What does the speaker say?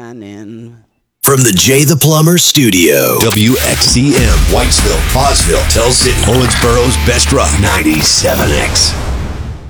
shining. From the Jay the Plumber Studio, WXCM, Whitesville, Hawesville, Tell City, Owensboro's Best Rock, 97X.